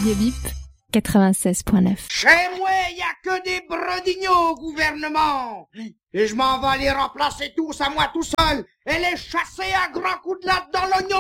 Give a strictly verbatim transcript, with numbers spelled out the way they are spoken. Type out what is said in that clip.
Radio Bip, quatre-vingt-seize point neuf. Chez moi, y a que des brodignaux au gouvernement. Et je m'en vais les remplacer tous à moi tout seul et les chasser à grands coups de latte dans l'oignon.